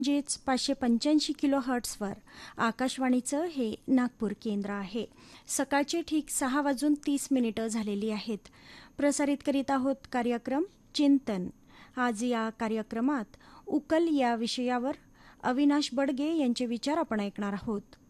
म्हणजेच 585 किलो हर्ट्सवर आकाशवाणीचं हे नागपूर केंद्र आहे. सकाळचे ठीक 6:30 झालेली आहेत. प्रसारित करीत आहोत कार्यक्रम चिंतन. आज या कार्यक्रमात उकल या विषयावर अविनाश बडगे यांचे विचार आपण ऐकणार आहोत.